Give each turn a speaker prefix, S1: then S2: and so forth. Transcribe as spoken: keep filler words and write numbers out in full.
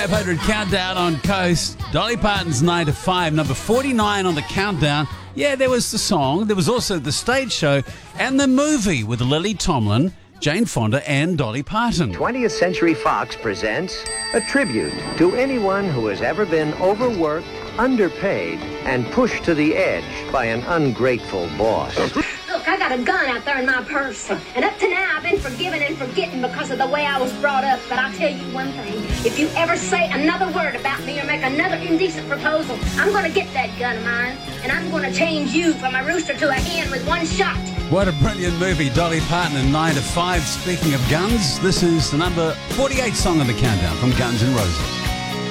S1: five hundred Countdown on Coast. Dolly Parton's nine to five, number forty-nine on the countdown. Yeah, there was the song. There was also the stage show and the movie with Lily Tomlin, Jane Fonda and Dolly Parton.
S2: twentieth Century Fox presents a tribute to anyone who has ever been overworked, underpaid, and pushed to the edge by an ungrateful boss.
S3: Look, I got a gun out there in my purse, and up to now I've been forgiving and forgetting because of the way I was brought up. But I'll tell you one thing, if you ever say another word about me or make another indecent proposal, I'm going to get that gun of mine, and I'm going to change you from a rooster to a hen with one shot.
S1: What a brilliant movie, Dolly Parton and nine to five. Speaking of guns, this is the number forty-eight song on the countdown from Guns N' Roses.